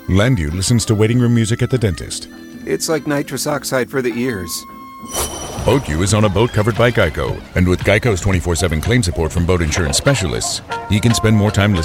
Landu listens to waiting room music at the dentist. It's like nitrous oxide for the ears. BoatU is on a boat covered by Geico. And with Geico's 24/7 claim support from boat insurance specialists, he can spend more time listening